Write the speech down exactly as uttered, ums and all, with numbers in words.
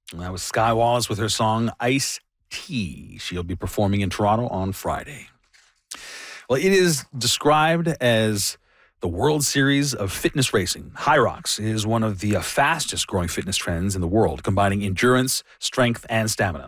And that was Sky Wallace with her song Ice Tea. She'll be performing in Toronto on Friday. Well, it is described as the World Series of fitness racing. Hyrox is one of the uh, fastest growing fitness trends in the world, combining endurance, strength, and stamina.